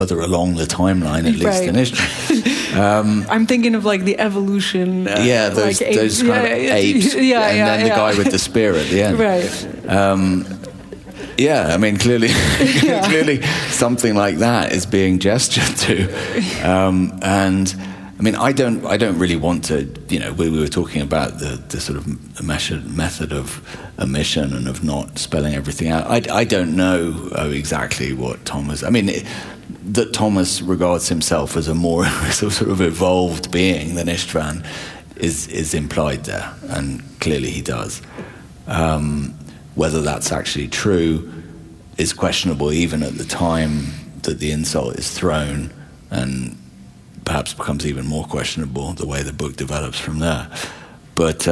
further along the timeline, at least in Istvan. I'm thinking of like the evolution. Those kind of apes, and then the guy with the spear at the end. Right. I mean, clearly, clearly something like that is being gestured to, and I mean, I don't really want to. We were talking about the sort of method of omission and of not spelling everything out. I don't know exactly what Thomas. I mean, that Thomas regards himself as a more sort of evolved being than Istvan is implied there, and clearly he does. Whether that's actually true is questionable, even at the time that the insult is thrown, and perhaps becomes even more questionable the way the book develops from there. But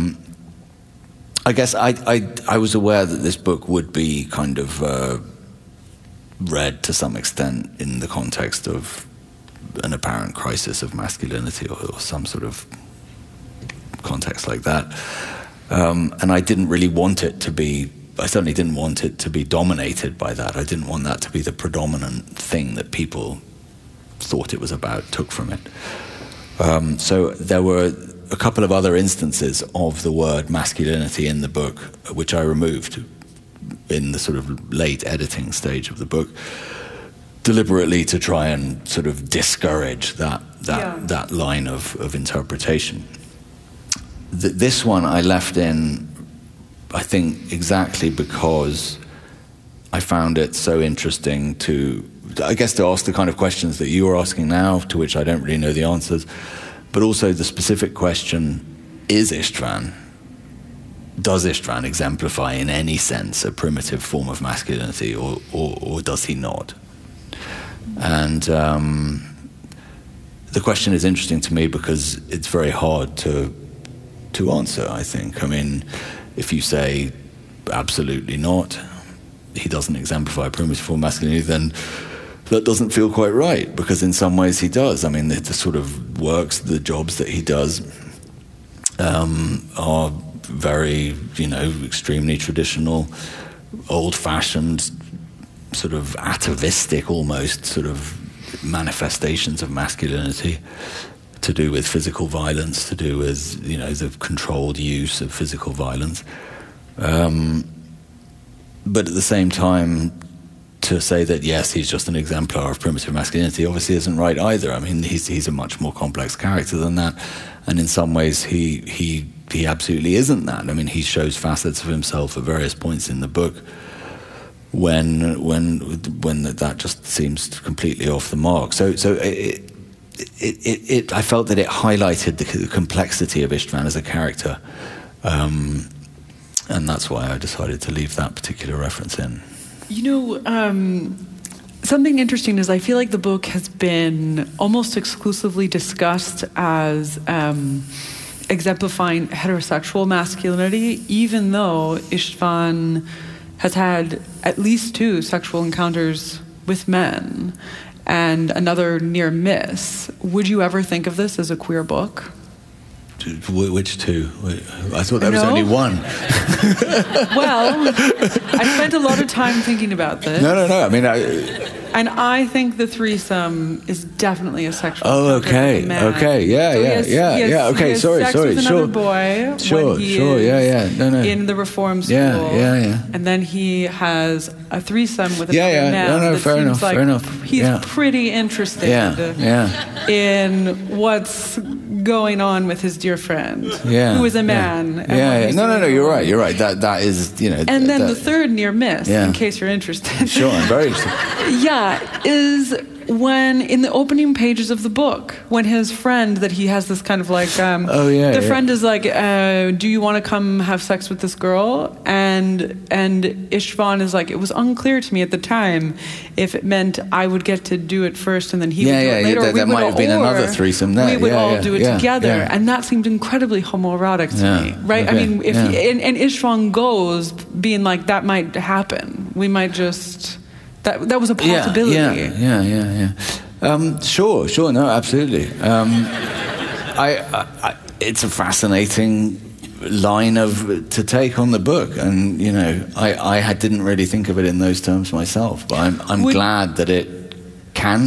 I guess I was aware that this book would be kind of read to some extent in the context of an apparent crisis of masculinity or some sort of context like that. And I didn't really want it to be, I certainly didn't want it to be dominated by that. I didn't want that to be the predominant thing that people thought it was about, took from it. So there were a couple of other instances of the word masculinity in the book, which I removed in the sort of late editing stage of the book, deliberately to try and sort of discourage that line of interpretation. This one I left in, I think, exactly because I found it so interesting to ask the kind of questions that you are asking now, to which I don't really know the answers, but also the specific question, does Istvan exemplify in any sense a primitive form of masculinity, or does he not? And the question is interesting to me because it's very hard to answer, I think. I mean, if you say absolutely not, he doesn't exemplify a primitive form of masculinity, then that doesn't feel quite right, because in some ways he does. I mean, the sort of works, the jobs that he does are very, extremely traditional, old-fashioned, sort of atavistic almost, sort of manifestations of masculinity, to do with physical violence, to do with, the controlled use of physical violence. But at the same time, to say that, yes, he's just an exemplar of primitive masculinity obviously isn't right either. I mean, he's a much more complex character than that. And in some ways, he absolutely isn't that. I mean, he shows facets of himself at various points in the book when that just seems completely off the mark. So I felt that it highlighted the complexity of Istvan as a character, and that's why I decided to leave that particular reference in. Something interesting is I feel like the book has been almost exclusively discussed as exemplifying heterosexual masculinity, even though Istvan has had at least 2 sexual encounters with men and another near miss. Would you ever think of this as a queer book? Which 2? I thought there was only 1. Well, I spent a lot of time thinking about this. No. I mean, and I think the threesome is definitely a sexual. Oh, okay, okay, yeah. Okay, sorry, sex with another boy. Sure, No. In the reform school. Yeah. And then he has a threesome with another man. No, fair enough. He's pretty interested. In what's going on with his dear friend, who is a man. No, you're right. That is, And then the third near miss, in case you're interested. Sure, I'm very interested. Is when in the opening pages of the book, when his friend that he has this kind of like, the friend is like, do you want to come have sex with this girl? And Istvan is like, it was unclear to me at the time if it meant I would get to do it first and then he would do it later. There might have been another threesome there. We would all do it together. And that seemed incredibly homoerotic to me, right? Okay. I mean, and Istvan goes being like, that might happen. We might just... That was a possibility. Yeah. Sure. No, absolutely. It's a fascinating line to take on the book, and I didn't really think of it in those terms myself. But I'm glad that it can